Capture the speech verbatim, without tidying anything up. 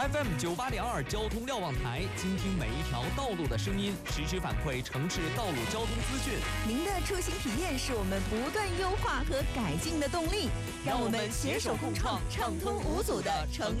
F M 九八点二交通瞭望台，倾听每一条道路的声音，实时反馈城市道路交通资讯。 您的出行体验是我们不断优化和改进的动力，让我们携手共创畅通无阻的城